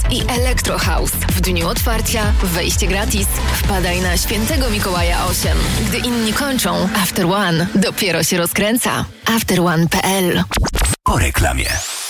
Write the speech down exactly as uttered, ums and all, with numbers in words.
i Electro House. W dniu otwarcia wejście gratis. Wpadaj na Świętego Mikołaja osiem. Gdy inni kończą, After One dopiero się rozkręca. after one kropka p l. Po reklamie.